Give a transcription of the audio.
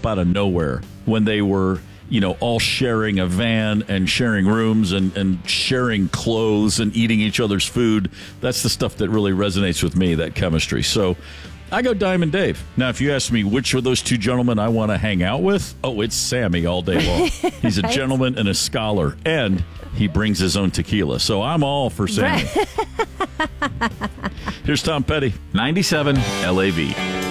out of nowhere when they were, all sharing a van and sharing rooms and sharing clothes and eating each other's food. That's the stuff that really resonates with me, that chemistry. So I go Diamond Dave. Now, if you ask me which of those two gentlemen I want to hang out with, it's Sammy all day long. He's a gentleman and a scholar, and he brings his own tequila. So I'm all for Sammy. Here's Tom Petty, 97 LAV.